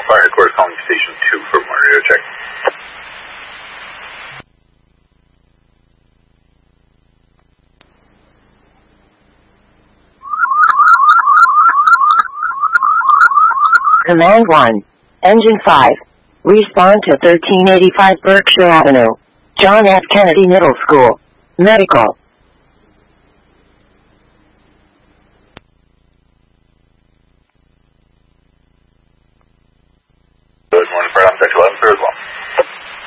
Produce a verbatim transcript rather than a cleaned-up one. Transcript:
Fire headquarters calling station two for more radio check. Command one. Engine five. Respond to thirteen eighty-five Berkshire Avenue. John F. Kennedy Middle School. Medical.